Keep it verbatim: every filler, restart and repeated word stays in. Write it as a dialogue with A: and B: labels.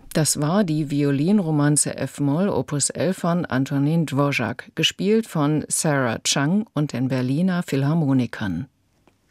A: Das war die Violinromanze F-Moll Opus elf von Antonin Dvořák, gespielt von Sarah Chang und den Berliner Philharmonikern.